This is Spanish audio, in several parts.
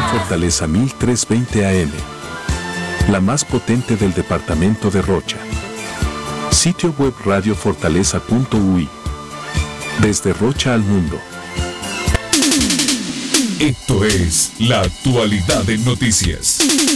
Fortaleza 1320 AM, la más potente del departamento de Rocha. Sitio web radiofortaleza.ui. Desde Rocha al mundo. Esto es la actualidad en noticias.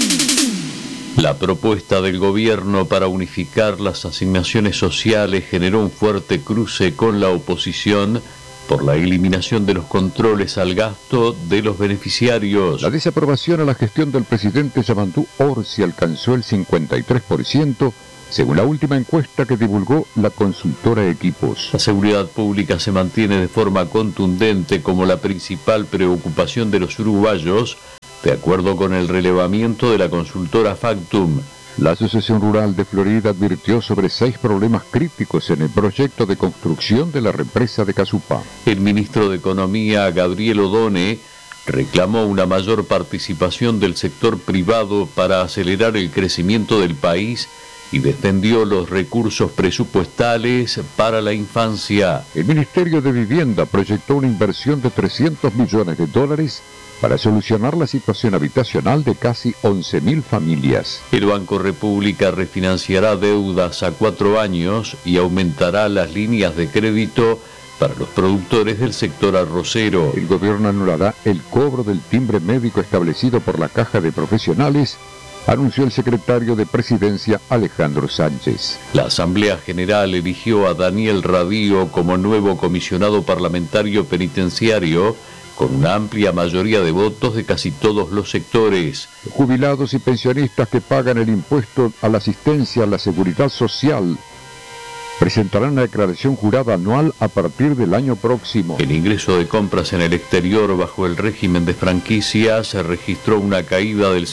La propuesta del gobierno para unificar las asignaciones sociales generó un fuerte cruce con la oposición por la eliminación de los controles al gasto de los beneficiarios. La desaprobación a la gestión del presidente Yamandú Orsi alcanzó el 53%, según la última encuesta que divulgó la consultora Equipos. La seguridad pública se mantiene de forma contundente como la principal preocupación de los uruguayos, de acuerdo con el relevamiento de la consultora Factum. La Asociación Rural de Florida advirtió sobre 6 problemas críticos en el proyecto de construcción de la represa de Casupá. El ministro de Economía, Gabriel Odone, reclamó una mayor participación del sector privado para acelerar el crecimiento del país y defendió los recursos presupuestales para la infancia. El Ministerio de Vivienda proyectó una inversión de $300 millones para solucionar la situación habitacional de casi 11.000 familias. El Banco República refinanciará deudas a 4 años y aumentará las líneas de crédito para los productores del sector arrocero. El gobierno anulará el cobro del timbre médico establecido por la Caja de Profesionales, anunció el secretario de Presidencia Alejandro Sánchez. La Asamblea General eligió a Daniel Radío como nuevo comisionado parlamentario penitenciario, con una amplia mayoría de votos de casi todos los sectores. Jubilados y pensionistas que pagan el impuesto a la asistencia a la seguridad social presentarán una declaración jurada anual a partir del año próximo. El ingreso de compras en el exterior bajo el régimen de franquicias se registró una caída del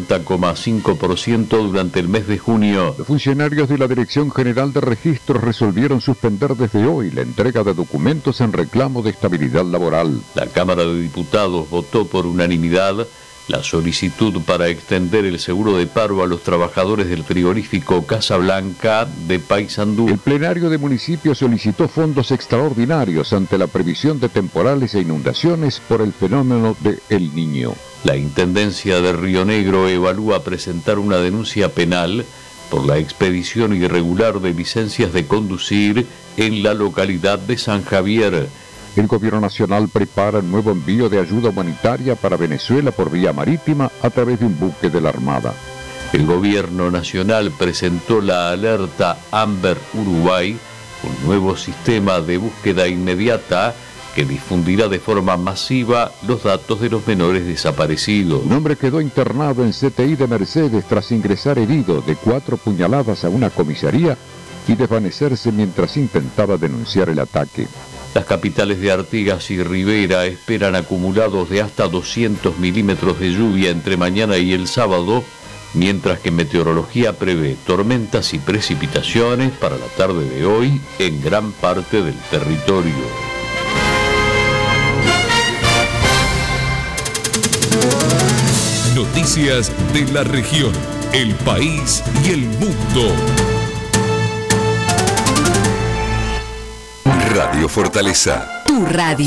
50,5% durante el mes de junio. Los funcionarios de la Dirección General de Registros resolvieron suspender desde hoy la entrega de documentos en reclamo de estabilidad laboral. La Cámara de Diputados votó por unanimidad la solicitud para extender el seguro de paro a los trabajadores del frigorífico Casablanca de Paysandú. El plenario de municipios solicitó fondos extraordinarios ante la previsión de temporales e inundaciones por el fenómeno de El Niño. La Intendencia de Río Negro evalúa presentar una denuncia penal por la expedición irregular de licencias de conducir en la localidad de San Javier. El gobierno nacional prepara el nuevo envío de ayuda humanitaria para Venezuela por vía marítima a través de un buque de la Armada. El gobierno nacional presentó la alerta Amber Uruguay, un nuevo sistema de búsqueda inmediata que difundirá de forma masiva los datos de los menores desaparecidos. Un hombre quedó internado en CTI de Mercedes tras ingresar herido de 4 puñaladas a una comisaría y desvanecerse mientras intentaba denunciar el ataque. Las capitales de Artigas y Rivera esperan acumulados de hasta 200 milímetros de lluvia entre mañana y el sábado, mientras que Meteorología prevé tormentas y precipitaciones para la tarde de hoy en gran parte del territorio. Noticias de la región, el país y el mundo. Radio Fortaleza. Tu radio.